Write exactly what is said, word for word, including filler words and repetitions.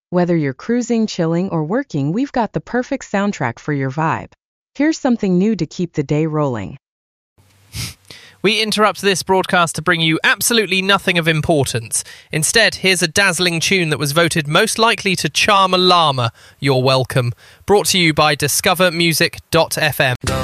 Whether you're cruising, chilling, or working, we've got the perfect soundtrack for your vibe. Here's something new to keep the day rolling. We interrupt this broadcast to bring you absolutely nothing of importance. Instead, here's a dazzling tune that was voted most likely to charm a llama. You're welcome. Brought to you by discover music dot f m.